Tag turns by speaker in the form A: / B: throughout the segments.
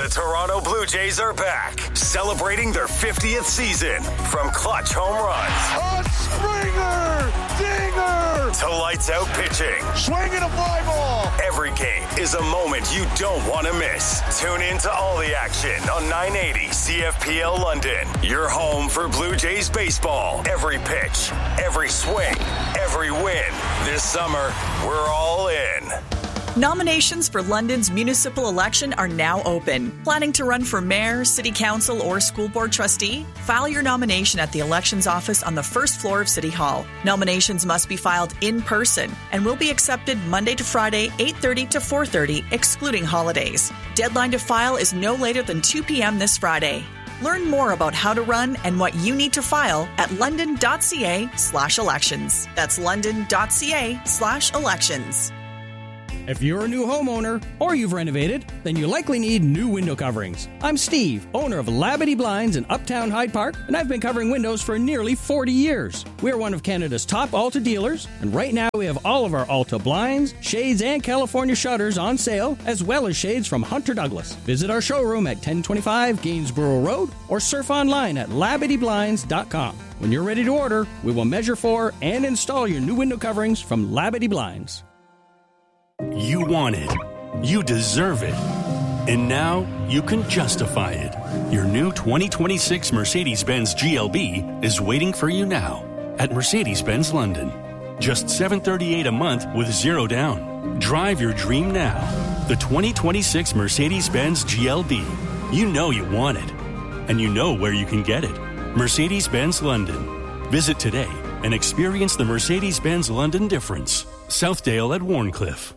A: Toronto Blue Jays are back, celebrating their 50th season. From clutch home runs,
B: a Springer, dinger,
A: to lights out pitching.
B: Swinging a fly ball.
A: Every game is a moment you don't want to miss. Tune in to all the action on 980 CFPL London. Your home for Blue Jays baseball. Every pitch, every swing, every win. This summer, we're all in.
C: Nominations for London's municipal election are now open. Planning to run for mayor, city council, or school board trustee? File your nomination at the elections office on the first floor of City Hall. Nominations must be filed in person and will be accepted Monday to Friday, 8:30 to 4:30, excluding holidays. Deadline to file is no later than 2 p.m. this Friday. Learn more about how to run and what you need to file at london.ca/elections. That's london.ca/elections.
D: If you're a new homeowner or you've renovated, then you likely need new window coverings. I'm Steve, owner of Labadee Blinds in Uptown Hyde Park, and I've been covering windows for nearly 40 years. We're one of Canada's top Alta dealers, and right now we have all of our Alta blinds, shades, and California shutters on sale, as well as shades from Hunter Douglas. Visit our showroom at 1025 Gainsborough Road or surf online at LabadeeBlinds.com. When you're ready to order, we will measure for and install your new window coverings from Labadee Blinds.
E: You want it. You deserve it. And now you can justify it. Your new 2026 Mercedes-Benz GLB is waiting for you now at Mercedes-Benz London. Just $738 a month with zero down. Drive your dream now. The 2026 Mercedes-Benz GLB. You know you want it. And you know where you can get it. Mercedes-Benz London. Visit today and experience the Mercedes-Benz London difference. Southdale at Warncliffe.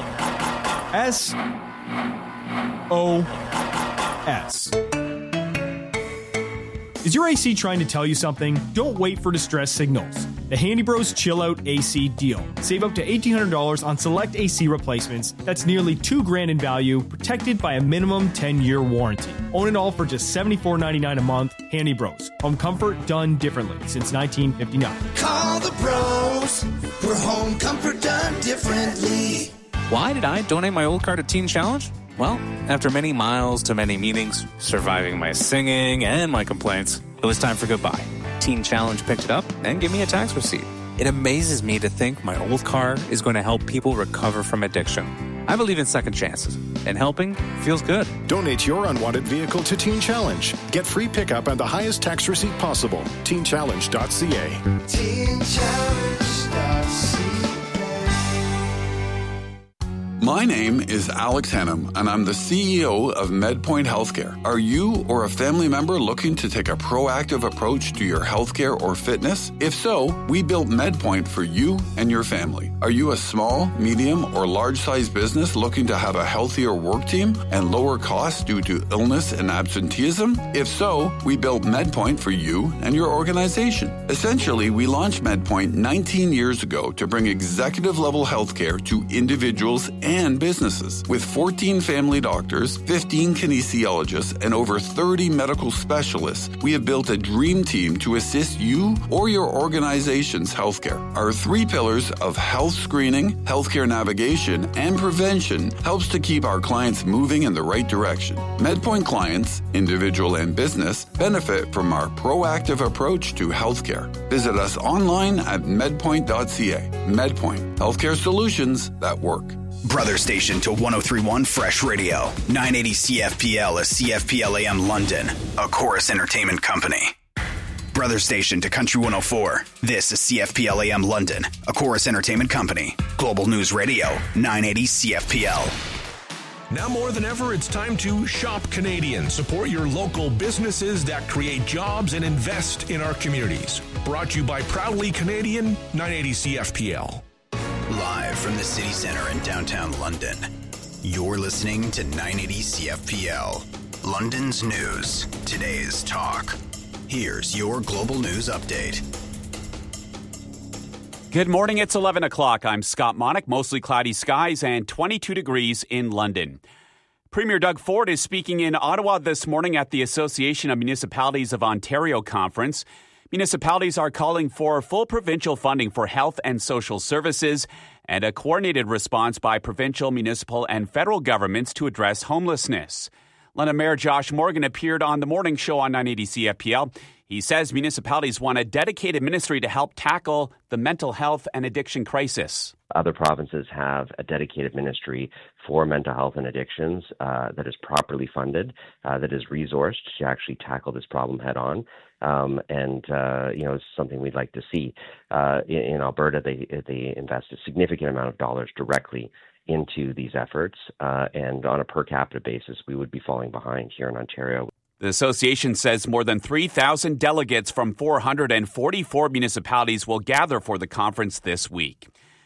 F: SOS. Is your AC trying to tell you something? Don't wait for distress signals. The Handy Bros Chill Out AC deal. Save up to $1,800 on select AC replacements. That's nearly $2,000 in value, protected by a minimum 10-year warranty. Own it all for just $74.99 a month. Handy Bros. Home comfort done differently since 1959.
G: Call the bros for home comfort done differently.
H: Why did I donate my old car to Teen Challenge? Well, after many miles to many meetings, surviving my singing and my complaints, it was time for goodbye. Teen Challenge picked it up and gave me a tax receipt. It amazes me to think my old car is going to help people recover from addiction. I believe in second chances, and helping feels good.
I: Donate your unwanted vehicle to Teen Challenge. Get free pickup and the highest tax receipt possible. TeenChallenge.ca.
G: TeenChallenge.ca.
J: My name is Alex Hennum, and I'm the CEO of MedPoint Healthcare. Are you or a family member looking to take a proactive approach to your healthcare or fitness? If so, we built MedPoint for you and your family. Are you a small, medium, or large-sized business looking to have a healthier work team and lower costs due to illness and absenteeism? If so, we built MedPoint for you and your organization. Essentially, we launched MedPoint 19 years ago to bring executive-level healthcare to individuals and businesses. With 14 family doctors, 15 kinesiologists, and over 30 medical specialists, we have built a dream team to assist you or your organization's healthcare. Our 3 pillars of health screening, healthcare navigation, and prevention helps to keep our clients moving in the right direction. MedPoint clients, individual and business, benefit from our proactive approach to healthcare. Visit us online at medpoint.ca. MedPoint, healthcare solutions that work.
K: Brother station to 1031 Fresh Radio. 980 CFPL is CFPL AM London, a Chorus Entertainment company. Brother station to Country 104. This is CFPL AM London, a Chorus Entertainment company. Global News Radio, 980 CFPL.
L: Now more than ever, it's time to shop Canadian. Support your local businesses that create jobs and invest in our communities. Brought to you by Proudly Canadian, 980 CFPL.
K: Live from the city center in downtown London, you're listening to 980 CFPL. London's news, today's talk. Here's your global news update.
M: Good morning, it's 11 o'clock. I'm Scott Monick. Mostly cloudy skies and 22 degrees in London. Premier Doug Ford is speaking in Ottawa this morning at the Association of Municipalities of Ontario conference. Municipalities are calling for full provincial funding for health and social services and a coordinated response by provincial, municipal, and federal governments to address homelessness. London Mayor Josh Morgan appeared on the morning show on 980 CFPL. He says municipalities want a dedicated ministry to help tackle the mental health and addiction crisis.
N: Other provinces have a dedicated ministry for mental health and addictions that is properly funded, that is resourced to actually tackle this problem head on. It's something we'd like to see. In Alberta, they invest a significant amount of dollars directly into these efforts. And on a per capita basis, we would be falling behind here in Ontario.
M: The association says more than 3,000 delegates from 444 municipalities will gather for the conference this week.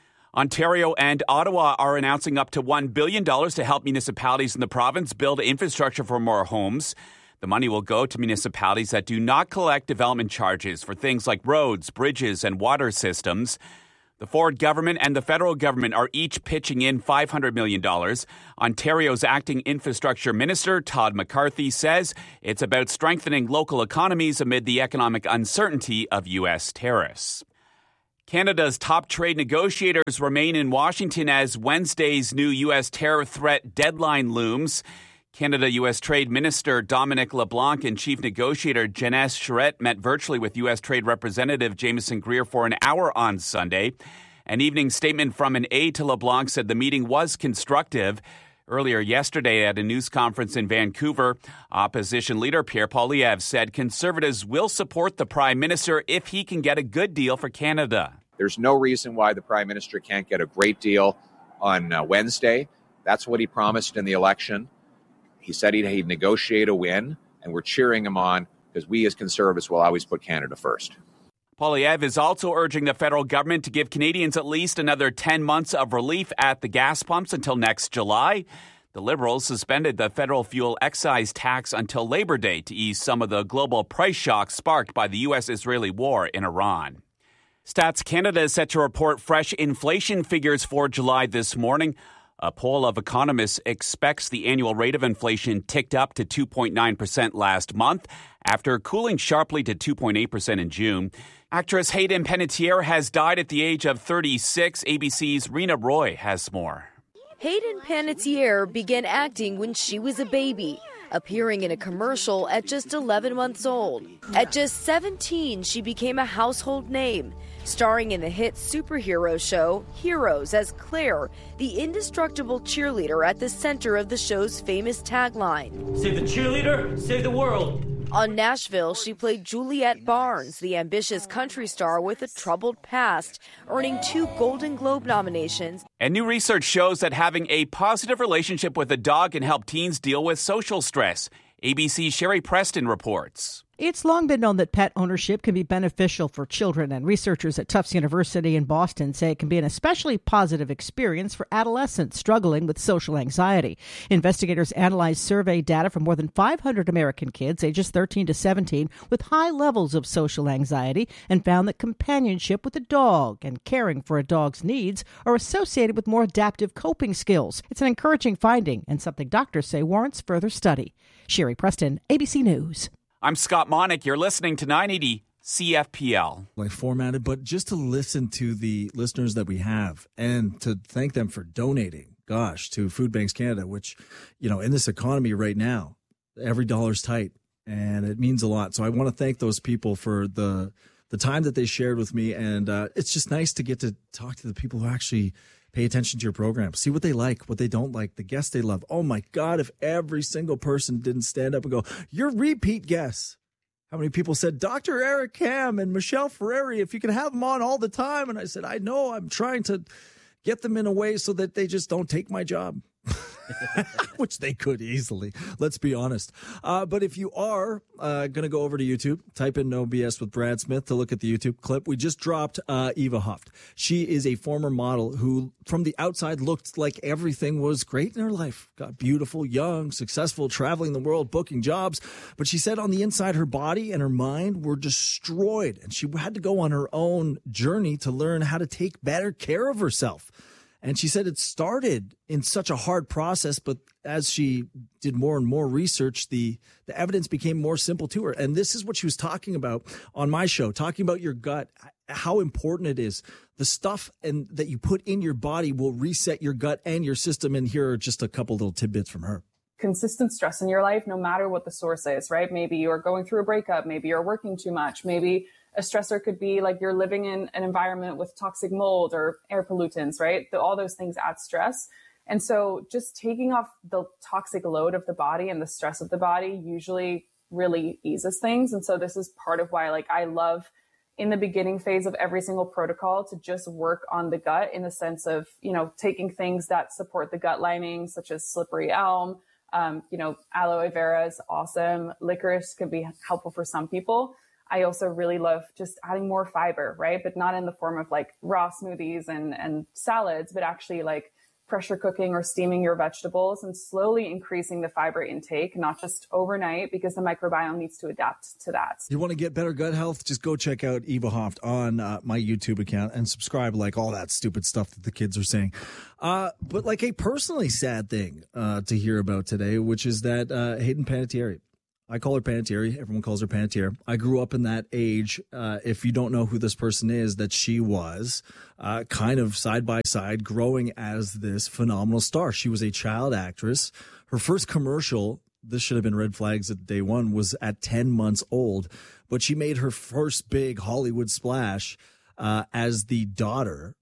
M: Ontario and Ottawa are announcing up to $1 billion to help municipalities in the province build infrastructure for more homes. The money will go to municipalities that do not collect development charges for things like roads, bridges, and water systems. The Ford government and the federal government are each pitching in $500 million. Ontario's acting infrastructure minister, Todd McCarthy, says it's about strengthening local economies amid the economic uncertainty of U.S. tariffs. Canada's top trade negotiators remain in Washington as Wednesday's new U.S. tariff threat deadline looms. Canada-U.S. Trade Minister Dominic LeBlanc and Chief Negotiator Jeunesse Charette met virtually with U.S. Trade Representative Jameson Greer for an hour on Sunday. An evening statement from an aide to LeBlanc said the meeting was constructive. Earlier yesterday at a news conference in Vancouver, opposition leader Pierre Poilievre said Conservatives will support the Prime Minister if he can get a good deal for Canada.
O: There's no reason why the Prime Minister can't get a great deal on Wednesday. That's what he promised in the election. He said he'd negotiate a win, and we're cheering him on because we as Conservatives will always put Canada first.
M: Poilievre is also urging the federal government to give Canadians at least another 10 months of relief at the gas pumps until next July. The Liberals suspended the federal fuel excise tax until Labor Day to ease some of the global price shock sparked by the U.S.-Israeli war in Iran. Stats Canada is set to report fresh inflation figures for July this morning. A poll of economists expects the annual rate of inflation ticked up to 2.9% last month after cooling sharply to 2.8% in June. Actress Hayden Panettiere has died at the age of 36. ABC's Rena Roy has more.
P: Hayden Panettiere began acting when she was a baby, appearing in a commercial at just 11 months old. At just 17, she became a household name, starring in the hit superhero show Heroes as Claire, the indestructible cheerleader at the center of the show's famous tagline.
Q: Save the cheerleader, save the world.
P: On Nashville, she played Juliette Barnes, the ambitious country star with a troubled past, earning 2 Golden Globe nominations.
M: And new research shows that having a positive relationship with a dog can help teens deal with social stress. ABC's Sherry Preston reports.
R: It's long been known that pet ownership can be beneficial for children, and researchers at Tufts University in Boston say it can be an especially positive experience for adolescents struggling with social anxiety. Investigators analyzed survey data from more than 500 American kids ages 13 to 17 with high levels of social anxiety and found that companionship with a dog and caring for a dog's needs are associated with more adaptive coping skills. It's an encouraging finding and something doctors say warrants further study. Sherry Preston, ABC News.
M: I'm Scott Monick. You're listening to 980 CFPL.
S: Formatted, but just to listen to the listeners that we have and to thank them for donating, to Food Banks Canada, which, in this economy right now, every dollar's tight and it means a lot. So I want to thank those people for the time that they shared with me. And it's just nice to get to talk to the people who actually pay attention to your program, see what they like, what they don't like, the guests they love. Oh my God, if every single person didn't stand up and go, you're repeat guests. How many people said, Dr. Eric Ham and Michelle Ferreri, if you can have them on all the time. And I said, I know, I'm trying to get them in a way so that they just don't take my job. Which they could easily, let's be honest. But if you are going to go over to YouTube, type in No BS with Brad Smith to look at the YouTube clip. We just dropped Eva Huft. She is a former model who, from the outside, looked like everything was great in her life. Got beautiful, young, successful, traveling the world, booking jobs. But she said on the inside, her body and her mind were destroyed. And she had to go on her own journey to learn how to take better care of herself. And she said it started in such a hard process, but as she did more and more research, the evidence became more simple to her. And this is what she was talking about on my show, talking about your gut, how important it is. The stuff that you put in your body will reset your gut and your system. And here are just a couple little tidbits from her.
T: consistent stress in your life, no matter what the source is, right? Maybe you're going through a breakup, maybe you're working too much, maybe a stressor could be like you're living in an environment with toxic mold or air pollutants, right? All those things add stress. And so just taking off the toxic load of the body and the stress of the body usually really eases things. And so this is part of why, like, I love in the beginning phase of every single protocol to just work on the gut in the sense of, you know, taking things that support the gut lining, such as slippery elm, you know, aloe vera is awesome. Licorice can be helpful for some people. I also really love just adding more fiber, right? But not in the form of like raw smoothies and salads, but actually like pressure cooking or steaming your vegetables and slowly increasing the fiber intake, not just overnight, because the microbiome needs to adapt to that.
S: You want to get better gut health? Just go check out Eva Hoft on my YouTube account and subscribe, like all that stupid stuff that the kids are saying. But like a personally sad thing to hear about today, which is that Hayden Panettiere, I call her Panettiere. Everyone calls her Panettiere. I grew up in that age. If you don't know who this person is, that she was kind of side by side growing as this phenomenal star. She was a child actress. Her first commercial, this should have been red flags at day one, was at 10 months old. But she made her first big Hollywood splash as the daughter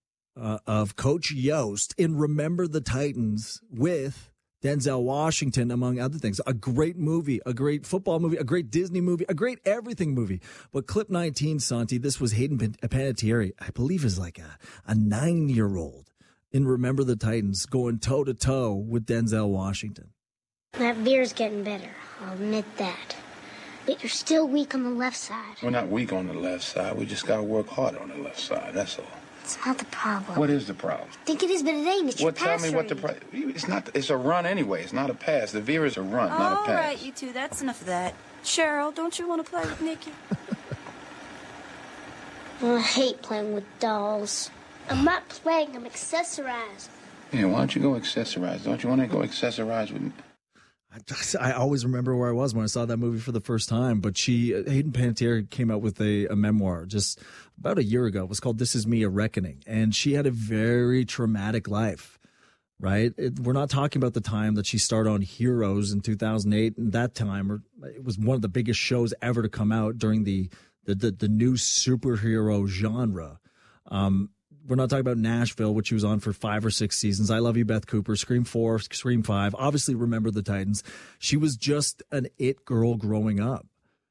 S: of Coach Yost in Remember the Titans with Denzel Washington, among other things. A great movie, a great football movie, a great Disney movie, a great everything movie. But clip 19, Santi, this was Hayden Panettiere, I believe is like a 9-year-old in Remember the Titans going toe-to-toe with Denzel Washington.
U: That beer's getting better, I'll admit that. But you're still weak on the left side.
V: We're not weak on the left side. We just got to work hard on the left side, that's all.
U: It's not the problem.
V: What is the problem?
U: I think it is, but it ain't. It's your pass
V: tell me what the problem. It's not. It's a run anyway. It's not a pass. The veer is a run, not a pass.
W: All right, you two. That's enough of that. Cheryl, don't you want to play with Nikki?
U: I hate playing with dolls. I'm not playing. I'm accessorized.
V: Yeah, why don't you go accessorize? Don't you want to go accessorize with me?
S: I always remember where I was when I saw that movie for the first time, but Hayden Panettiere came out with a memoir just about a year ago. It was called This Is Me, A Reckoning. And she had a very traumatic life, right? We're not talking about the time that she started on Heroes in 2008. And that time, it was one of the biggest shows ever to come out during the new superhero genre. We're not talking about Nashville, which she was on for 5 or 6 seasons. I Love You, Beth Cooper, Scream 4, Scream 5, obviously Remember the Titans. She was just an it girl growing up,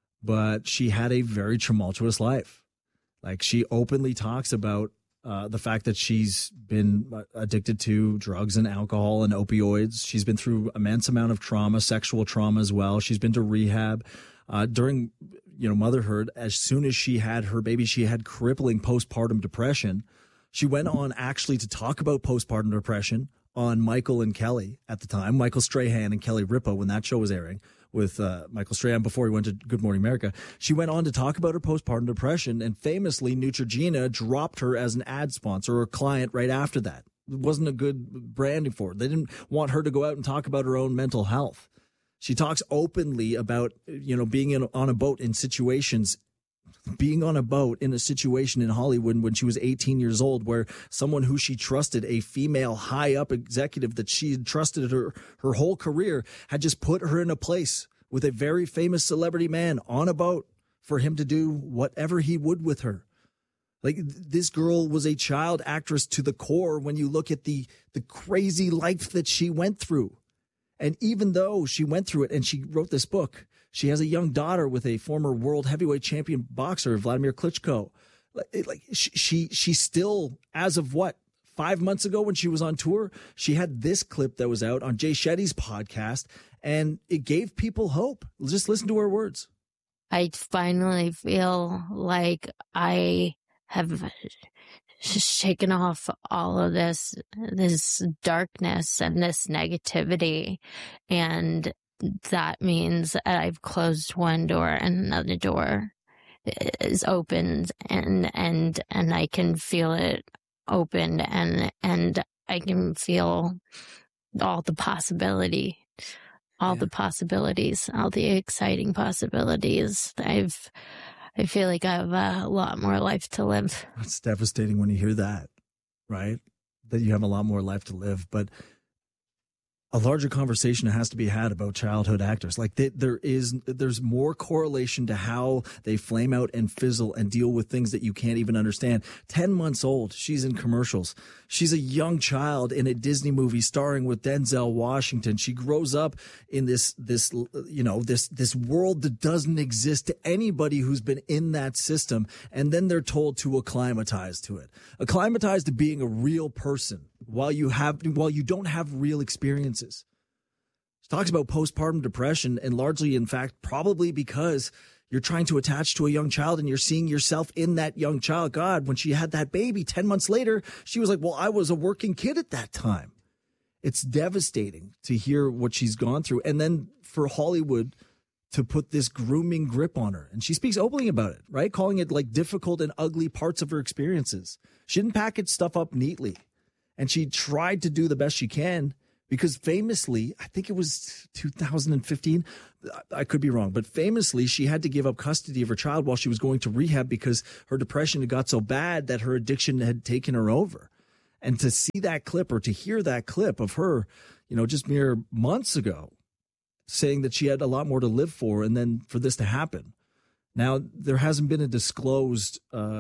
S: but she had a very tumultuous life. Like, she openly talks about the fact that she's been addicted to drugs and alcohol and opioids. She's been through immense amount of trauma, sexual trauma as well. She's been to rehab. During motherhood, as soon as she had her baby, she had crippling postpartum depression. She went on actually to talk about postpartum depression on Michael and Kelly at the time, Michael Strahan and Kelly Ripa, when that show was airing with Michael Strahan before he went to Good Morning America. She went on to talk about her postpartum depression, and famously Neutrogena dropped her as an ad sponsor or client right after that. It wasn't a good branding for her. They didn't want her to go out and talk about her own mental health. She talks openly about, being on a boat in situations, being on a boat in a situation in Hollywood when she was 18 years old, where someone who she trusted, a female high up executive that she had trusted her whole career, had just put her in a place with a very famous celebrity man on a boat for him to do whatever he would with her. Like, this girl was a child actress to the core when you look at the crazy life that she went through. And even though she went through it and she wrote this book, she has a young daughter with a former world heavyweight champion boxer, Vladimir Klitschko. Like she still, as of 5 months ago when she was on tour, she had this clip that was out on Jay Shetty's podcast, and it gave people hope. Just listen to her words.
X: I finally feel like I have shaken off all of this darkness and this negativity, and that means that I've closed one door and another door is opened, and I can feel it open, and I can feel all the possibility, the possibilities, all the exciting possibilities. I feel like I have a lot more life to live.
S: It's devastating when you hear that, right? That you have a lot more life to live. But a larger conversation has to be had about childhood actors. Like there's more correlation to how they flame out and fizzle and deal with things that you can't even understand. 10 months old, she's in commercials. She's a young child in a Disney movie starring with Denzel Washington. She grows up in this world that doesn't exist to anybody who's been in that system. And then they're told to acclimatize to it, acclimatize to being a real person while you don't have real experiences. She talks about postpartum depression, and largely, in fact, probably because you're trying to attach to a young child and you're seeing yourself in that young child. God, when she had that baby 10 months later, she was like, well, I was a working kid at that time. It's devastating to hear what she's gone through. And then for Hollywood to put this grooming grip on her. And she speaks openly about it, right? Calling it like difficult and ugly parts of her experiences. She didn't package stuff up neatly. And she tried to do the best she can because famously, I think it was 2015, I could be wrong, but famously she had to give up custody of her child while she was going to rehab because her depression had got so bad that her addiction had taken her over. And to see that clip or to hear that clip of her, just mere months ago saying that she had a lot more to live for and then for this to happen. Now, there hasn't been a disclosed,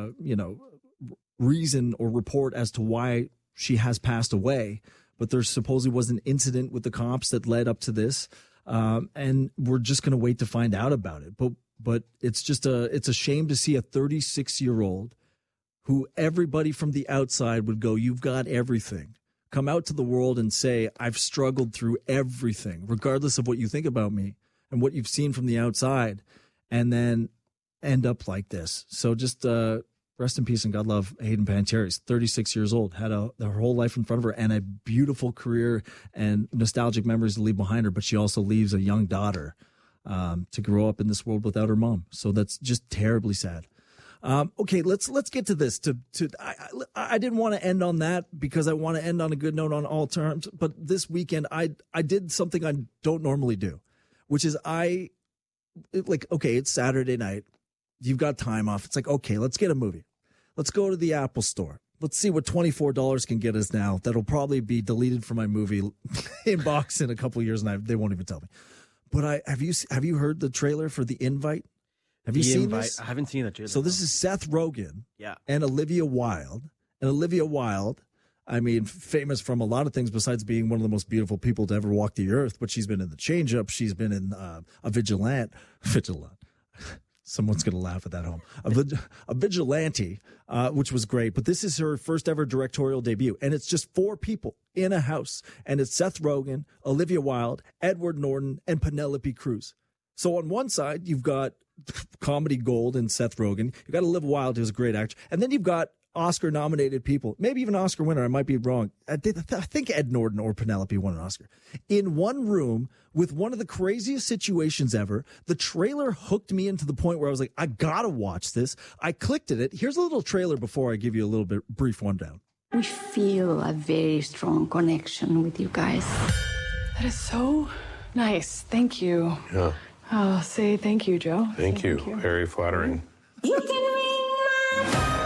S: reason or report as to why she has passed away, but there supposedly was an incident with the cops that led up to this. And we're just going to wait to find out about it. But it's just it's a shame to see a 36-year-old who everybody from the outside would go, you've got everything, come out to the world and say, I've struggled through everything, regardless of what you think about me and what you've seen from the outside, and then end up like this. So just rest in peace and God love Hayden Panettiere. He's 36 years old, had her whole life in front of her and a beautiful career and nostalgic memories to leave behind her. But she also leaves a young daughter to grow up in this world without her mom. So that's just terribly sad. Okay, let's get to this. I didn't want to end on that because I want to end on a good note on all terms. But this weekend, I did something I don't normally do, which is it's Saturday night. You've got time off. It's like, okay, let's get a movie. Let's go to the Apple Store. Let's see what $24 can get us now. That'll probably be deleted from my movie inbox in a couple of years, and they won't even tell me. But have you heard the trailer for The Invite? Have you seen this?
A: I haven't seen the trailer.
S: So this is Seth Rogen and Olivia Wilde. And Olivia Wilde, I mean, famous from a lot of things besides being one of the most beautiful people to ever walk the earth. But she's been in The Change-Up. She's been in A Vigilant. Someone's going to laugh at that home. A Vigilante, which was great. But this is her first ever directorial debut. And it's just 4 people in a house. And it's Seth Rogen, Olivia Wilde, Edward Norton, and Penelope Cruz. So on one side, you've got comedy gold in Seth Rogen. You've got Olivia Wilde, who's a great actor. And then you've got Oscar-nominated people, maybe even Oscar winner. I might be wrong. I think Ed Norton or Penelope won an Oscar. In one room with one of the craziest situations ever. The trailer hooked me into the point where I was like, I gotta watch this. I clicked at it. Here's a little trailer before I give you a little bit brief rundown.
B: We feel a very strong connection with you guys.
C: That is so nice. Thank you.
D: Yeah.
C: Oh, say thank you, Joe.
D: Thank you. Very flattering.
B: You can ring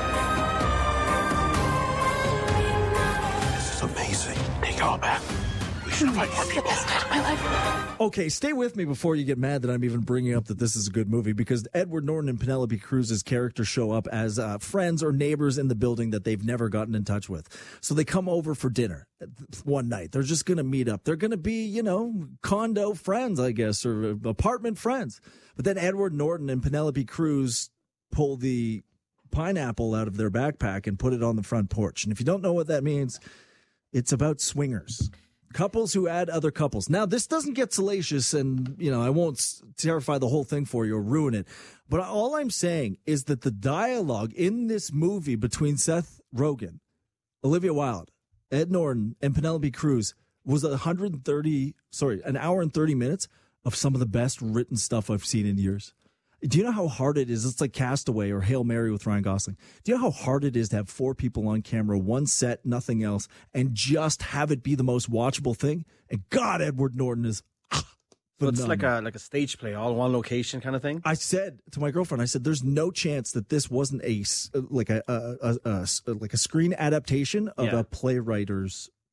D: This is amazing. Take it all back. We should invite more people.
C: Best night of my life.
S: Okay, stay with me before you get mad that I'm even bringing up that this is a good movie, because Edward Norton and Penelope Cruz's characters show up as friends or neighbors in the building that they've never gotten in touch with. So they come over for dinner one night. They're just going to meet up. They're going to be, condo friends, I guess, or apartment friends. But then Edward Norton and Penelope Cruz pull the pineapple out of their backpack and put it on the front porch. And if you don't know what that means, it's about swingers. Couples who add other couples. Now, this doesn't get salacious, and, I won't terrify the whole thing for you or ruin it. But all I'm saying is that the dialogue in this movie between Seth Rogen, Olivia Wilde, Ed Norton, and Penelope Cruz was an hour and 30 minutes of some of the best written stuff I've seen in years. Do you know how hard it is? It's like Castaway or Hail Mary with Ryan Gosling. Do you know how hard it is to have 4 people on camera, one set, nothing else, and just have it be the most watchable thing? And God, Edward Norton is
A: So it's like a stage play, all one location kind of thing?
S: I said to my girlfriend, there's no chance that this wasn't a screen adaptation of a playwriter's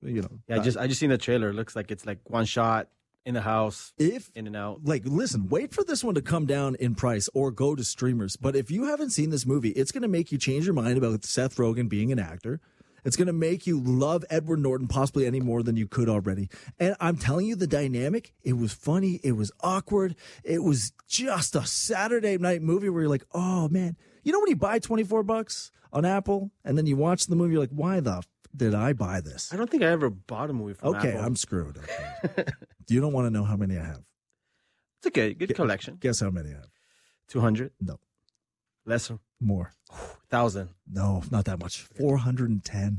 S: you know.
A: Yeah, I just seen the trailer. It looks like it's like one shot in the house, in and out.
S: Like, listen, wait for this one to come down in price or go to streamers. But if you haven't seen this movie, it's going to make you change your mind about Seth Rogen being an actor. It's going to make you love Edward Norton possibly any more than you could already. And I'm telling you, the dynamic, it was funny. It was awkward. It was just a Saturday night movie where you're like, oh, man. You know when you buy $24 on Apple and then you watch the movie, you're like, why the f did I buy this?
A: I don't think I ever bought a movie from Apple.
S: Okay, I'm screwed. Okay. You don't want to know how many I have.
A: It's okay. Good collection.
S: Guess how many I have?
A: 200?
S: No.
A: Less?
S: More.
A: 1,000?
S: No, not that much. 410.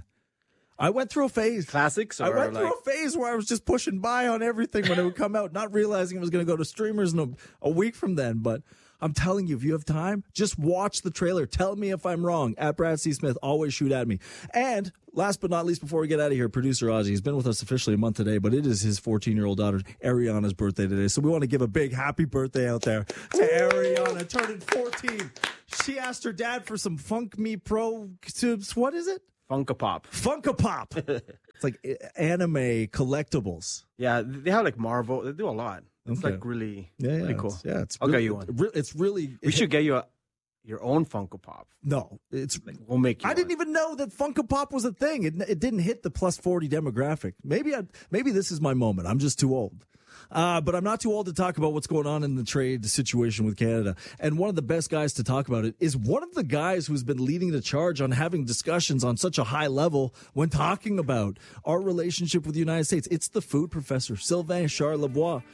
S: I went through a phase.
A: Classics? Or
S: I went through a phase where I was just pushing buy on everything when it would come out, not realizing it was going to go to streamers in a week from then. But I'm telling you, if you have time, just watch the trailer. Tell me if I'm wrong. At Brad C. Smith, always shoot at me. And last but not least, before we get out of here, producer Ozzy, he's been with us officially a month today, but it is his 14-year-old daughter, Ariana's birthday today. So we want to give a big happy birthday out there to Ariana, turning 14. She asked her dad for some Funk Me Pro tubes. What is it?
A: Funko Pop.
S: Funko Pop. It's like anime collectibles.
A: Yeah, they have like Marvel. They do a lot. It's
S: Okay.
A: like really,
S: Yeah,
A: really cool.
S: It's
A: I'll
S: really,
A: get you one.
S: It's really.
A: We should get you your own Funko Pop.
S: No, it's.
A: We'll make you.
S: I didn't even know that Funko Pop was a thing. It didn't hit the plus 40 demographic. Maybe this is my moment. I'm just too old. But I'm not too old to talk about what's going on in the trade situation with Canada. And one of the best guys to talk about it is one of the guys who's been leading the charge on having discussions on such a high level when talking about our relationship with the United States. It's the food professor, Sylvain Charlebois.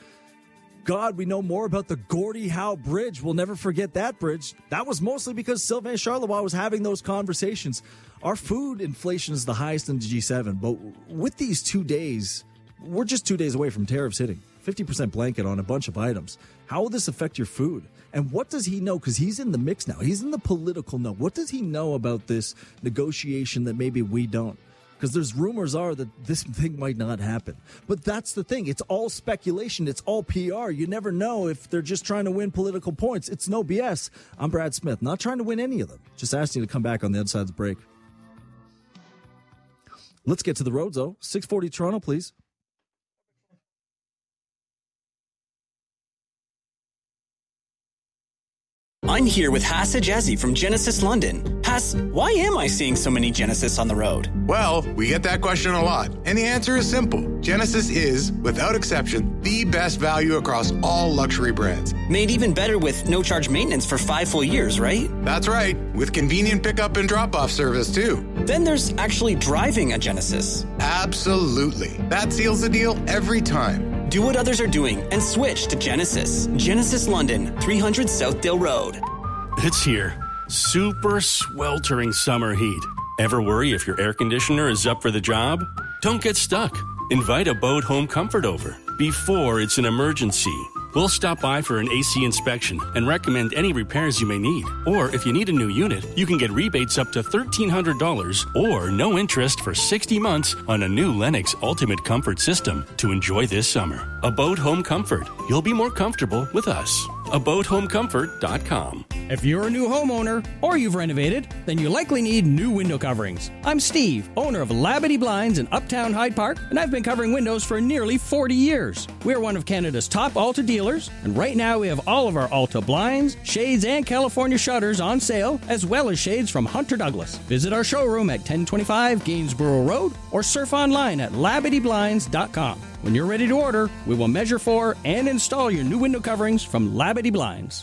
S: God, we know more about the Gordie Howe Bridge. We'll never forget that bridge. That was mostly because Sylvain Charlebois was having those conversations. Our food inflation is the highest in the G7, but with these 2 days, we're just 2 days away from tariffs hitting. 50% blanket on a bunch of items. How will this affect your food? And what does he know? Because he's in the mix now. He's in the political know. What does he know about this negotiation that maybe we don't? Because there's rumors are that this thing might not happen. But that's the thing. It's all speculation. It's all PR. You never know if they're just trying to win political points. It's no BS. I'm Brad Smith. Not trying to win any of them. Just asking you to come back on the other side of the break. Let's get to the roads, though. 640 Toronto, please.
E: I'm here with Haas Ajazi from Genesis London. Haas, why am I seeing so many Genesis on the road?
D: Well, we get that question a lot, and the answer is simple. Genesis is, without exception, the best value across all luxury brands.
E: Made even better with no-charge maintenance for 5 full years, right?
D: That's right, with convenient pickup and drop-off service, too.
E: Then there's actually driving a Genesis.
D: Absolutely. That seals the deal every time.
E: Do what others are doing and switch to Genesis. Genesis London, 300 Southdale Road.
F: It's here. Super sweltering summer heat. Ever worry if your air conditioner is up for the job? Don't get stuck. Invite Abode Home Comfort over before it's an emergency. We'll stop by for an AC inspection and recommend any repairs you may need. Or if you need a new unit, you can get rebates up to $1,300 or no interest for 60 months on a new Lennox Ultimate Comfort system to enjoy this summer. Abode Home Comfort. You'll be more comfortable with us. AbodeHomeComfort.com.
H: If you're a new homeowner or you've renovated, then you likely need new window coverings. I'm Steve, owner of Labadee Blinds in Uptown Hyde Park, and I've been covering windows for nearly 40 years. We're one of Canada's top Alta dealers, and right now we have all of our Alta blinds, shades, and California shutters on sale, as well as shades from Hunter Douglas. Visit our showroom at 1025 Gainsborough Road or surf online at LabadeeBlinds.com. When you're ready to order, we will measure for and install your new window coverings from Labadee Blinds.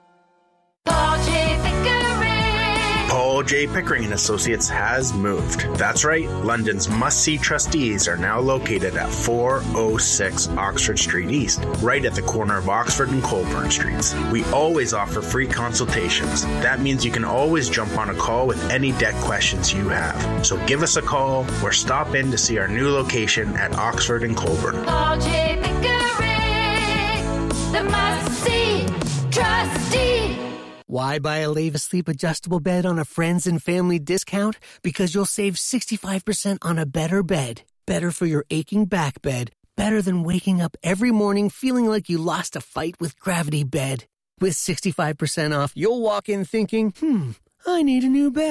I: Paul J. Pickering & Associates has moved. That's right, London's must-see trustees are now located at 406 Oxford Street East, right at the corner of Oxford and Colburn Streets. We always offer free consultations. That means you can always jump on a call with any debt questions you have. So give us a call or stop in to see our new location at Oxford and Colburn.
Y: Paul J. Pickering, the must-see trustee.
Z: Why buy a Leva Sleep adjustable bed on a friends and family discount? Because you'll save 65% on a better bed. Better for your aching back bed. Better than waking up every morning feeling like you lost a fight with Gravity Bed. With 65% off, you'll walk in thinking, I need a new bed.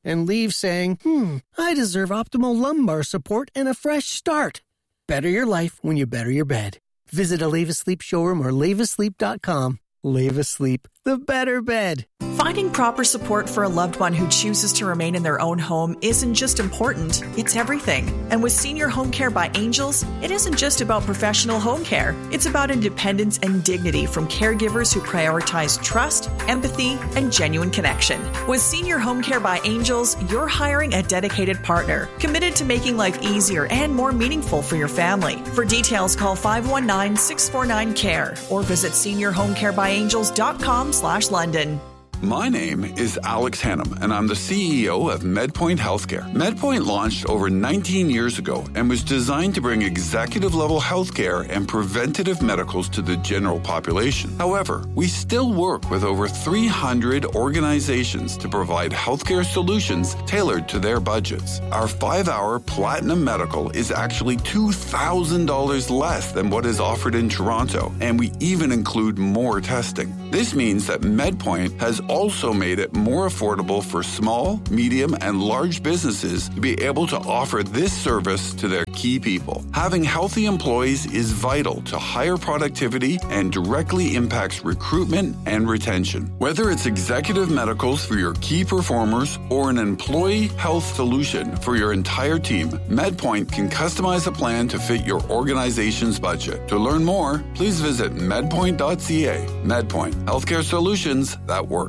Z: and leave saying, I deserve optimal lumbar support and a fresh start. Better your life when you better your bed. Visit a Leave Asleep showroom or leaveasleep.com. Leave Asleep, the better bed.
G: Finding proper support for a loved one who chooses to remain in their own home isn't just important, it's everything. And with Senior Home Care by Angels, it isn't just about professional home care. It's about independence and dignity from caregivers who prioritize trust, empathy, and genuine connection. With Senior Home Care by Angels, you're hiring a dedicated partner, committed to making life easier and more meaningful for your family. For details, call 519-649-CARE or visit seniorhomecarebyangels.com/London.
J: My name is Alex Hannum, and I'm the CEO of MedPoint Healthcare. MedPoint launched over 19 years ago and was designed to bring executive-level healthcare and preventative medicals to the general population. However, we still work with over 300 organizations to provide healthcare solutions tailored to their budgets. Our 5-hour Platinum Medical is actually $2,000 less than what is offered in Toronto, and we even include more testing. This means that MedPoint has also made it more affordable for small, medium, and large businesses to be able to offer this service to their key people. Having healthy employees is vital to higher productivity and directly impacts recruitment and retention. Whether it's executive medicals for your key performers or an employee health solution for your entire team, MedPoint can customize a plan to fit your organization's budget. To learn more, please visit medpoint.ca. MedPoint, healthcare solutions that work.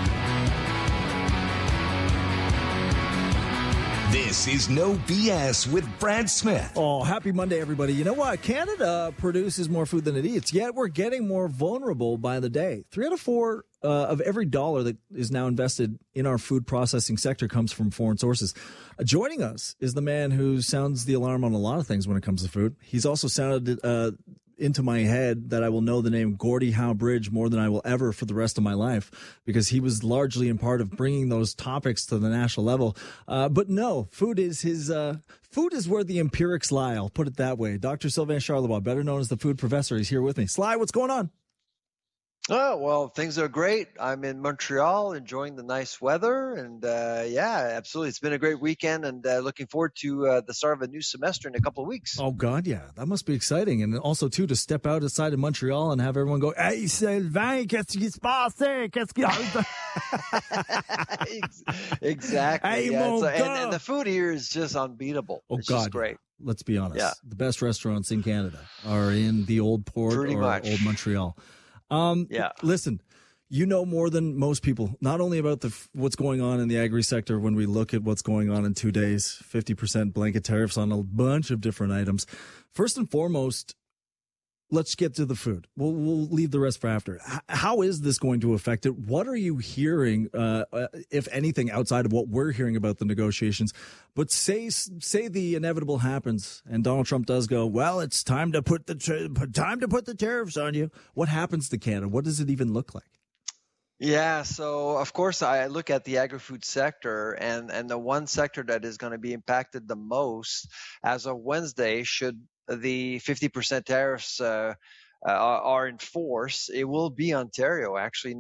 K: This is No BS with Brad Smith.
S: Oh, happy Monday, everybody. You know what? Canada produces more food than it eats, yet we're getting more vulnerable by the day. 3 out of 4 of every dollar that is now invested in our food processing sector comes from foreign sources. Joining us is the man who sounds the alarm on a lot of things when it comes to food. He's also sounded into my head that I will know the name Gordie Howe Bridge more than I will ever for the rest of my life, because he was largely in part of bringing those topics to the national level. But no, food is where the empirics lie. I'll put it that way. Dr. Sylvain Charlebois, better known as the food professor, he's here with me. Sly, what's going on?
L: Oh, well, things are great. I'm in Montreal enjoying the nice weather. And yeah, absolutely. It's been a great weekend and looking forward to the start of a new semester in a couple of weeks.
S: Oh, God, yeah. That must be exciting. And also, too, to step outside of Montreal and have everyone go, Hey, Sylvain, qu'est-ce qui se passe? Qu'est-ce qui...
L: Exactly.
S: Hey,
L: yeah.
S: mon gars.
L: And the food here is just unbeatable.
S: Oh,
L: it's
S: God.
L: just great.
S: Let's be honest.
L: Yeah.
S: The best restaurants in Canada are in the old port
L: Pretty
S: or
L: much.
S: old Montreal.
L: Yeah.
S: Listen, you know more than most people, not only about what's going on in the agri sector when we look at what's going on in 2 days, 50% blanket tariffs on a bunch of different items. First and foremost, let's get to the food. We'll leave the rest for after. How is this going to affect it? What are you hearing, if anything, outside of what we're hearing about the negotiations? But say the inevitable happens and Donald Trump does go, well, it's time to put the tariffs on you. What happens to Canada? What does it even look like?
L: Yeah, so of course I look at the agri-food sector, and the one sector that is going to be impacted the most as of Wednesday, should the 50% tariffs are in force, it will be Ontario. Actually,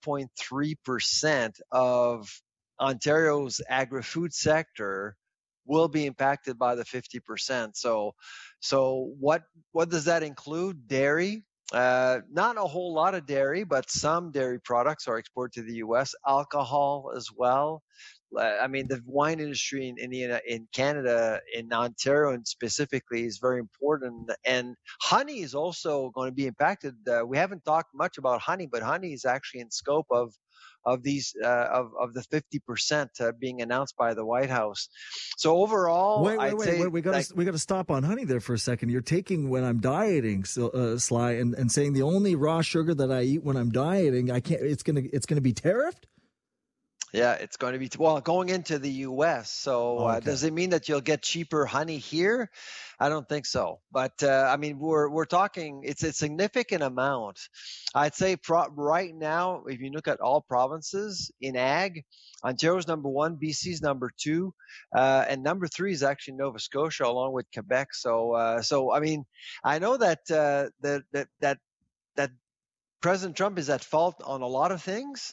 L: 9.3% of Ontario's agri-food sector will be impacted by the 50%. So what does that include? Dairy. Not a whole lot of dairy, but some dairy products are exported to the U.S. Alcohol as well. I mean, the wine industry in Canada, in Ontario and specifically, is very important. And honey is also going to be impacted. We haven't talked much about honey, but honey is actually in scope of these of the 50% being announced by the White House. So overall,
S: wait, we got to stop on honey there for a second. You're taking when I'm dieting, Sly, and saying the only raw sugar that I eat when I'm dieting, I can't. It's gonna be tariffed.
L: Yeah, it's going to be going into the U.S. So
S: Okay.
L: Does it mean that you'll get cheaper honey here? I don't think so. But I mean, we're talking. It's a significant amount. I'd say right now, if you look at all provinces in ag, Ontario's number 1, BC's number 2, and number 3 is actually Nova Scotia, along with Quebec. So I mean, I know that that President Trump is at fault on a lot of things.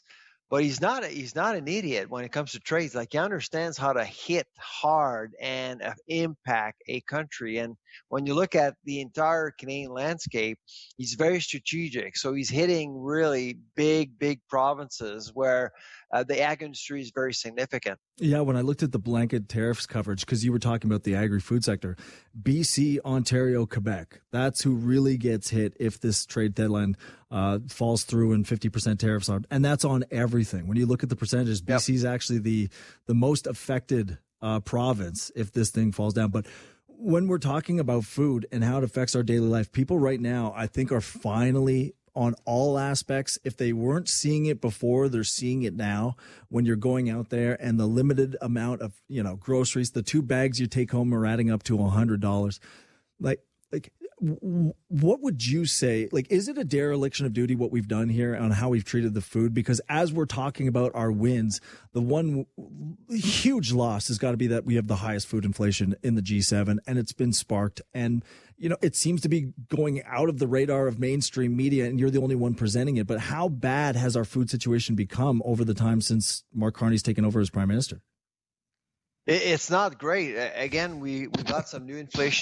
L: But he's not an idiot when it comes to trades. Like, he understands how to hit hard and impact a country. And when you look at the entire Canadian landscape, he's very strategic. So he's hitting really big provinces where the ag industry is very significant.
S: Yeah, when I looked at the blanket tariffs coverage, because you were talking about the agri-food sector, BC, Ontario, Quebec, that's who really gets hit if this trade deadline falls through and 50% tariffs on, and that's on everything. When you look at the percentages, BC is actually the most affected province if this thing falls down. But when we're talking about food and how it affects our daily life, people right now, I think, are finally on all aspects. If they weren't seeing it before, they're seeing it now when you're going out there, and the limited amount of, groceries, the 2 bags you take home are adding up to $100. Like, what would you say? Like, is it a dereliction of duty what we've done here on how we've treated the food? Because as we're talking about our wins, the one huge loss has got to be that we have the highest food inflation in the G7, and it's been sparked. And, it seems to be going out of the radar of mainstream media, and you're the only one presenting it. But how bad has our food situation become over the time since Mark Carney's taken over as Prime Minister?
L: It's not great. Again, we got some new inflation